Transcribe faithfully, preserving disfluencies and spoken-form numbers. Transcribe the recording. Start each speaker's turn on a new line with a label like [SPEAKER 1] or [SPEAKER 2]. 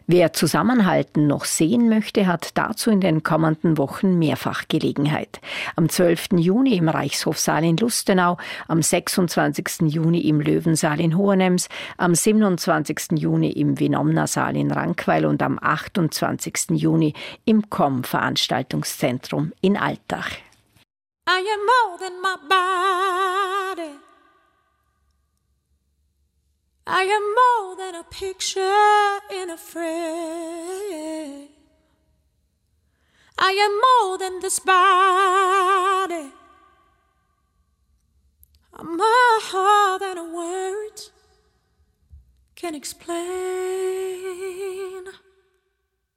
[SPEAKER 1] Wer Zusammenhalten noch sehen möchte, hat dazu in den kommenden Wochen mehrfach Gelegenheit. Am zwölften Juni im Reichshofsaal in Lustenau, am sechsundzwanzigsten Juni im Löwensaal in Hohenems, am siebenundzwanzigsten Juni im Vinomna-Saal in Rankweil und am achtundzwanzigsten Juni im C O M-Veranstaltungszentrum in Altach.
[SPEAKER 2] I am more than my body. I am more than a picture in a frame. I am more than this body. I'm more than a word can explain.